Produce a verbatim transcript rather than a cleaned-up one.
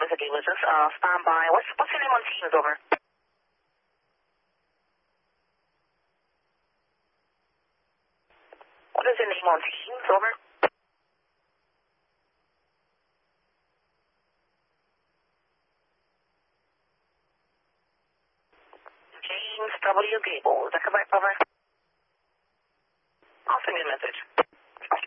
Mister Gables, just uh, stand by. What's, what's your name on Teams, over? What is your name on Teams, over? James W. Gables. Is that correct, over? I'll send you a message.